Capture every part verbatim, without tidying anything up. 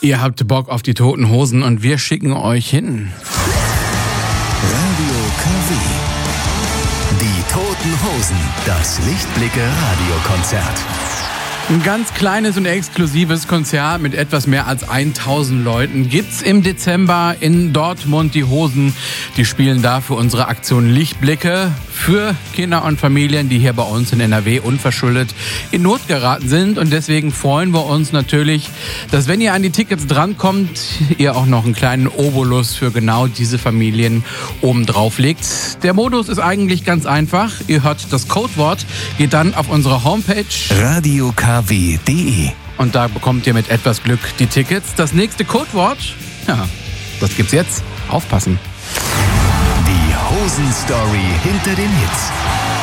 Ihr habt Bock auf die Toten Hosen und wir schicken euch hin. Radio K W. Die Toten Hosen. Das Lichtblicke-Radiokonzert. Ein ganz kleines und exklusives Konzert mit etwas mehr als tausend Leuten gibt's im Dezember in Dortmund. Die Hosen, die spielen da für unsere Aktion Lichtblicke für Kinder und Familien, die hier bei uns in N R W unverschuldet in Not geraten sind. Und deswegen freuen wir uns natürlich, dass, wenn ihr an die Tickets drankommt, ihr auch noch einen kleinen Obolus für genau diese Familien oben drauf legt. Der Modus ist eigentlich ganz einfach. Ihr hört das Codewort, geht dann auf unsere Homepage Radio K W punkt de und da bekommt ihr mit etwas Glück die Tickets. Das nächste Codewort, ja, das gibt's jetzt. Aufpassen. Die Hosen-Story hinter den Hits.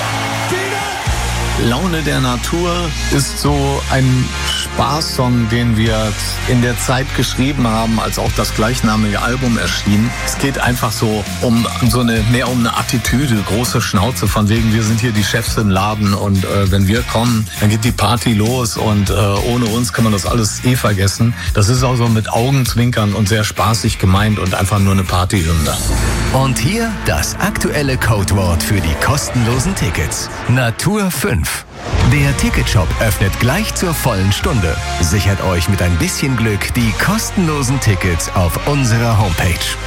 Laune der Natur ist so ein Spaßsong, den wir in der Zeit geschrieben haben, als auch das gleichnamige Album erschien. Es geht einfach so um so eine, mehr um eine Attitüde, große Schnauze, von wegen, wir sind hier die Chefs im Laden und äh, wenn wir kommen, dann geht die Party los und äh, ohne uns kann man das alles eh vergessen. Das ist auch so mit Augenzwinkern und sehr spaßig gemeint und einfach nur eine Partyhymne. Und hier das aktuelle Codewort für die kostenlosen Tickets. Natur fünf. Der Ticketshop öffnet gleich zur vollen Stunde. Sichert euch mit ein bisschen Glück die kostenlosen Tickets auf unserer Homepage.